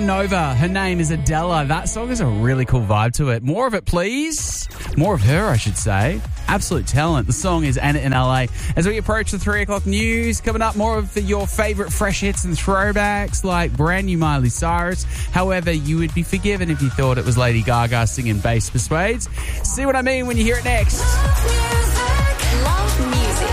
on Nova. Her name is Adela. That song has a really cool vibe to it. More of it, please. More of her, I should say. Absolute talent. The song is Anna in LA. As we approach the 3 o'clock news, coming up more of your favourite fresh hits and throwbacks like brand new Miley Cyrus. However, you would be forgiven if you thought it was Lady Gaga singing Bass Persuades. See what I mean when you hear it next. Love music.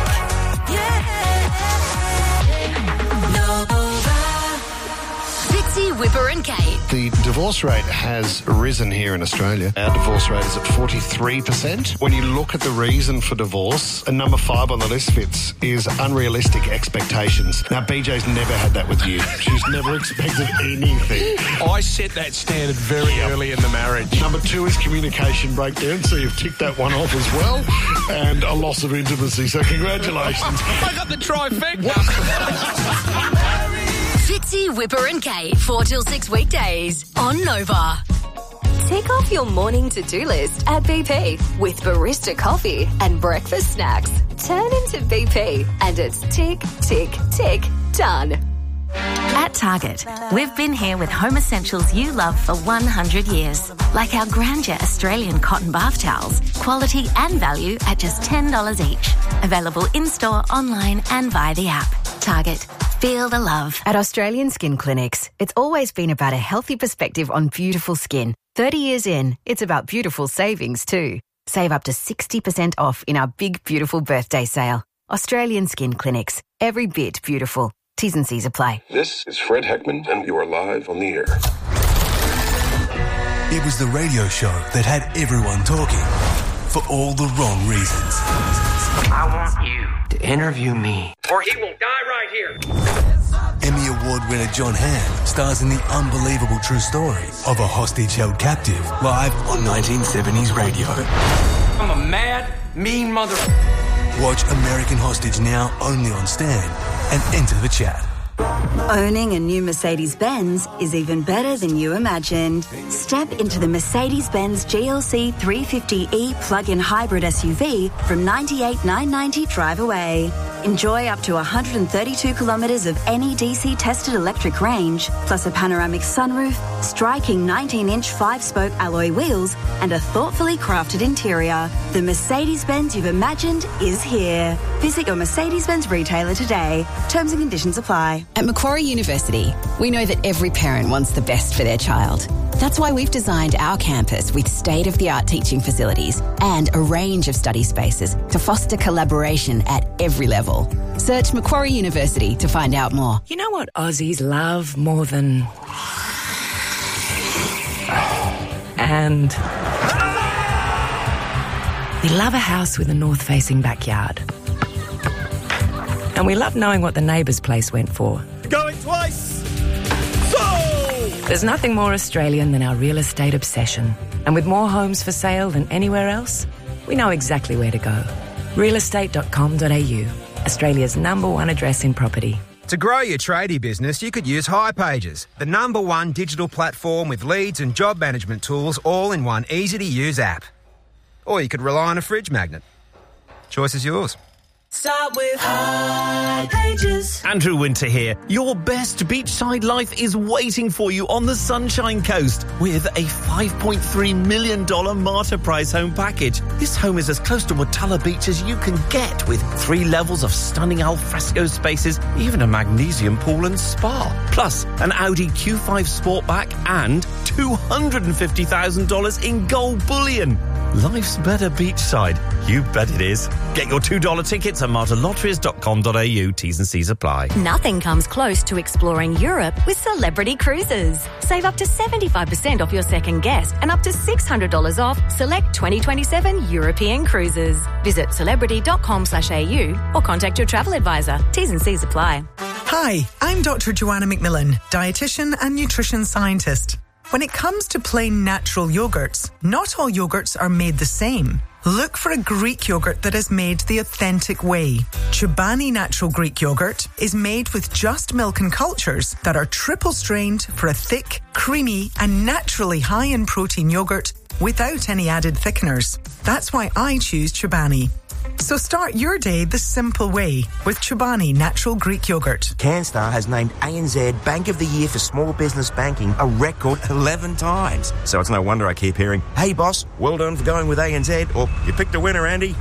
Fitzy, Whipper and Kate. The divorce rate has risen here in Australia. Our divorce rate is at 43%. When you look at the reason for divorce, and number 5 on the list, Fitz, is unrealistic expectations. Now, BJ's never had that with you. She's never expected anything. I set that standard very early in the marriage. Number 2 is communication breakdown, so you've ticked that one off as well. And a loss of intimacy, so congratulations. I got the trifecta. Fitzy, Whipper and Kate, 4 till 6 weekdays on Nova. Tick off your morning to-do list at BP with barista coffee and breakfast snacks. Turn into BP and it's tick, tick, tick, done. At Target, we've been here with home essentials you love for 100 years. Like our Grandeur Australian cotton bath towels. Quality and value at just $10 each. Available in-store, online and via the app. Target. Feel the love. At Australian Skin Clinics, it's always been about a healthy perspective on beautiful skin. 30 years in, it's about beautiful savings too. Save up to 60% off in our big, beautiful birthday sale. Australian Skin Clinics. Every bit beautiful. T's and C's apply. This is Fred Heckman, and you are live on the air. It was the radio show that had everyone talking for all the wrong reasons. I want you to interview me, or he will die right here. Emmy Award winner John Hamm stars in the unbelievable true story of a hostage held captive live on 1970s radio. I'm a mad, mean mother... Watch American Hostage now only on Stan and enter the chat. Owning a new Mercedes-Benz is even better than you imagined. Step into the Mercedes-Benz GLC 350e plug-in hybrid SUV from $98,990 drive away. Enjoy up to 132 kilometres of NEDC tested electric range, plus a panoramic sunroof, striking 19-inch 5-spoke alloy wheels, and a thoughtfully crafted interior. The Mercedes-Benz you've imagined is here. Visit your Mercedes-Benz retailer today. Terms and conditions apply. At Macquarie University, we know that every parent wants the best for their child. That's why we've designed our campus with state-of-the-art teaching facilities and a range of study spaces to foster collaboration at every level. Search Macquarie University to find out more. You know what Aussies love more than... And... we love a house with a north-facing backyard. And we love knowing what the neighbour's place went for. Going twice! There's nothing more Australian than our real estate obsession. And with more homes for sale than anywhere else, we know exactly where to go. Realestate.com.au, Australia's #1 address in property. To grow your tradie business, you could use hipages, the #1 digital platform with leads and job management tools all in one easy-to-use app. Or you could rely on a fridge magnet. Choice is yours. Start with hipages. Andrew Winter here. Your best beachside life is waiting for you on the Sunshine Coast with a $5.3 million Marta Prize home package. This home is as close to Watala Beach as you can get, with 3 levels of stunning alfresco spaces, even a magnesium pool and spa. Plus, an Audi Q5 Sportback and $250,000 in gold bullion. Life's better beachside. You bet it is. Get your $2 tickets at martalotteries.com.au. T's and C's apply. Nothing comes close to exploring Europe with Celebrity Cruises. Save up to 75% off your second guest and up to $600 off select 2027 European cruises. Visit celebrity.com.au or contact your travel advisor. T's and C's apply. Hi, I'm Dr. Joanna McMillan, dietitian and nutrition scientist. When it comes to plain natural yogurts, not all yogurts are made the same. Look for a Greek yogurt that is made the authentic way. Chobani Natural Greek Yogurt is made with just milk and cultures that are triple strained for a thick, creamy and naturally high in protein yogurt without any added thickeners. That's why I choose Chobani. So start your day the simple way with Chobani Natural Greek Yogurt. CanStar has named ANZ Bank of the Year for Small Business Banking a record 11 times. So it's no wonder I keep hearing, "Hey boss, well done for going with ANZ," or "You picked a winner, Andy."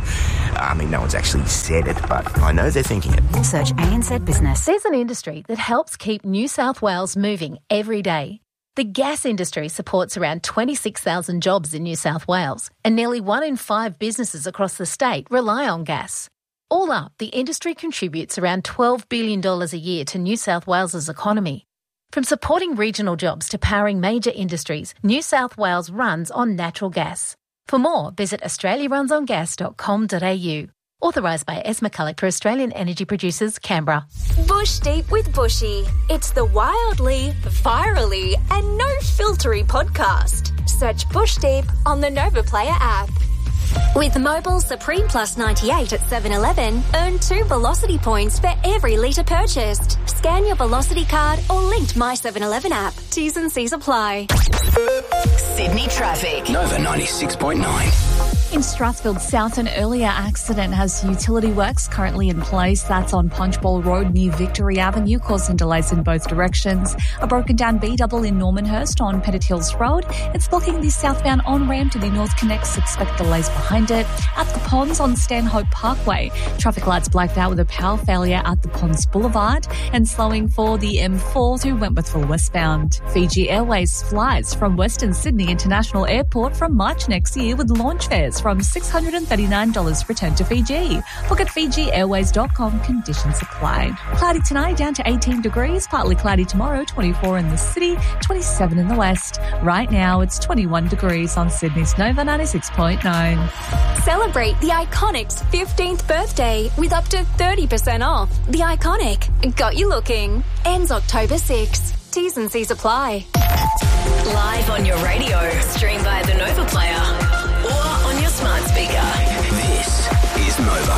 I mean, no one's actually said it, but I know they're thinking it. Search ANZ Business. There's an industry that helps keep New South Wales moving every day. The gas industry supports around 26,000 jobs in New South Wales, and nearly 1 in 5 businesses across the state rely on gas. All up, the industry contributes around $12 billion a year to New South Wales's economy. From supporting regional jobs to powering major industries, New South Wales runs on natural gas. For more, visit australiarunsongas.com.au. Authorised by S. McCulloch for Australian Energy Producers, Canberra. Bush Deep with Bushy. It's the wildly, virally and no-filtery podcast. Search Bush Deep on the Nova Player app. With Mobile Supreme Plus 98 at 7-Eleven, earn 2 Velocity points for every litre purchased. Scan your Velocity card or linked My 7-Eleven app. T's and C's apply. Sydney traffic. Nova 96.9. In Strathfield South, an earlier accident has utility works currently in place. That's on Punchbowl Road near Victory Avenue, causing delays in both directions. A broken down B-double in Normanhurst on Pettit Hills Road. It's blocking the southbound on-ramp to the North Connects. Expect delays behind it. At the Ponds on Stanhope Parkway, traffic lights blacked out with a power failure at the Ponds Boulevard and slowing for the M4 to Wentworthville westbound. Fiji Airways flies from Western Sydney International Airport from March next year with launch fares from $639 return to Fiji. Book at FijiAirways.com. Conditions apply. Cloudy tonight, down to 18 degrees. Partly cloudy tomorrow, 24 in the city, 27 in the west. Right now, it's 21 degrees on Sydney's Nova 96.9. Celebrate the Iconic's 15th birthday with up to 30% off. The Iconic got you looking. Ends October 6. T's and C's apply. Live on your radio, stream via the Nova Player or on your smart speaker. This is Nova.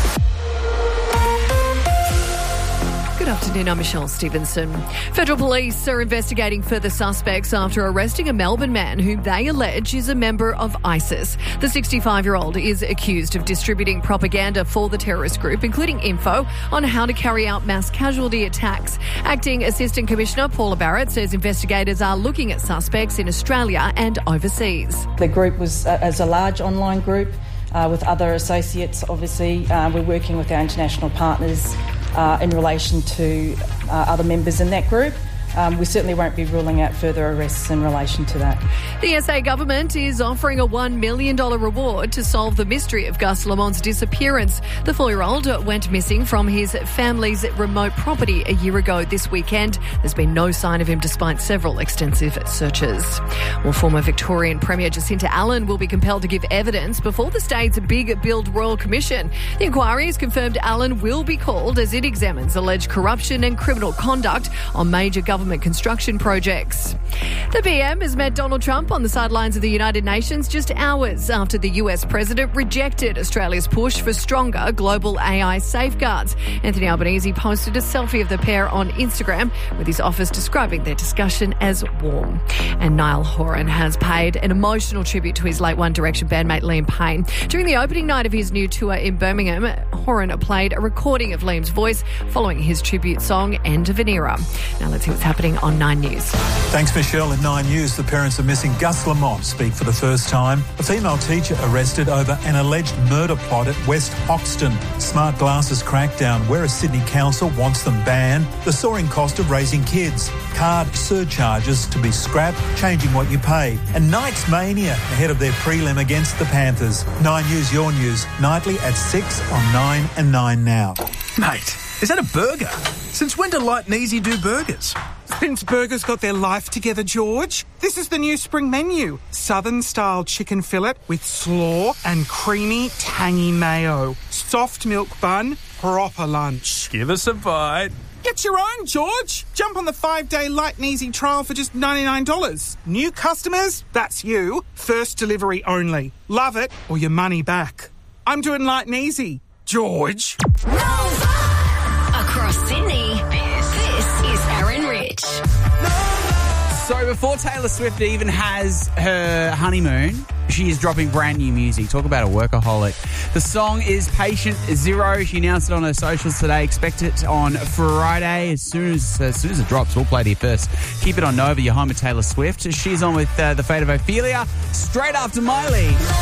Good afternoon, I'm Michelle Stevenson. Federal police are investigating further suspects after arresting a Melbourne man who they allege is a member of ISIS. The 65-year-old is accused of distributing propaganda for the terrorist group, including info on how to carry out mass casualty attacks. Acting Assistant Commissioner Paula Barrett says investigators are looking at suspects in Australia and overseas. The group was as a large online group with other associates. Obviously, we're working with our international partners in relation to other members in that group. We certainly won't be ruling out further arrests in relation to that. The SA government is offering a $1 million reward to solve the mystery of Gus Lamont's disappearance. The 4-year-old went missing from his family's remote property a year ago this weekend. There's been no sign of him despite several extensive searches. Well, former Victorian Premier Jacinta Allen will be compelled to give evidence before the state's Big Build Royal Commission. The inquiry has confirmed Allen will be called as it examines alleged corruption and criminal conduct on major government construction projects. The PM has met Donald Trump on the sidelines of the United Nations just hours after the US president rejected Australia's push for stronger global AI safeguards. Anthony Albanese posted a selfie of the pair on Instagram with his office describing their discussion as warm. And Niall Horan has paid an emotional tribute to his late One Direction bandmate Liam Payne. During the opening night of his new tour in Birmingham, Horan played a recording of Liam's voice following his tribute song End of an Era. Now let's see what's happening on 9 News. Thanks, Michelle. At 9 News, the parents of missing Gus Lamont speak for the first time. A female teacher arrested over an alleged murder plot at West Hoxton. Smart glasses crackdown where a Sydney council wants them banned. The soaring cost of raising kids. Card surcharges to be scrapped, changing what you pay. And Knights Mania ahead of their prelim against the Panthers. 9 News, your news, nightly at 6 on 9 and 9 now. Mate, is that a burger? Since when do Light and Easy do burgers? Since burgers got their life together, George. This is the new spring menu. Southern-style chicken fillet with slaw and creamy, tangy mayo. Soft milk bun, proper lunch. Give us a bite. Get your own, George. Jump on the 5-day Light and Easy trial for just $99. New customers, that's you. First delivery only. Love it or your money back. I'm doing Light and Easy. George. Across Sydney, this is Aaron Rich. So before Taylor Swift even has her honeymoon, she is dropping brand new music. Talk about a workaholic. The song is Patient Zero. She announced it on her socials today. Expect it on Friday. As soon as it drops, we'll play it here first. Keep it on Nova, your home of Taylor Swift. She's on with The Fate of Ophelia straight after Miley.